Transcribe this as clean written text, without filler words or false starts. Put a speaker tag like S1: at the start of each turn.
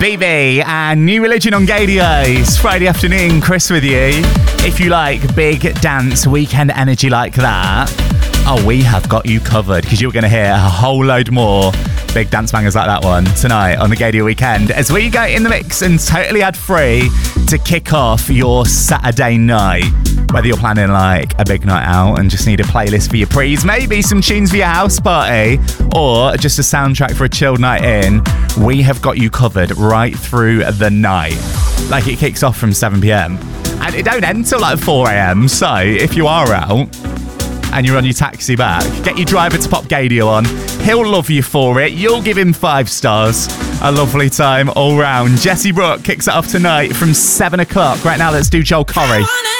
S1: VB and New Religion on Gaydios. Friday afternoon, Chris with you. If you like big dance weekend energy like that, we have got you covered, because you're going to hear a whole load more big dance bangers like that one tonight on the Gaydio Weekend as we go in the mix and totally ad-free to kick off your Saturday night. Whether you're planning like a big night out and just need a playlist for your prees, maybe some tunes for your house party, or just a soundtrack for a chilled night in, we have got you covered right through the night. Like, it kicks off from 7pm and it don't end till like 4am. So if you are out and you're on your taxi back, get your driver to pop Gaydio on. He'll love you for it. You'll give him 5 stars. A lovely time all round. Jessie Brooke kicks it off tonight from 7 o'clock. Right now, let's do Joel Corry.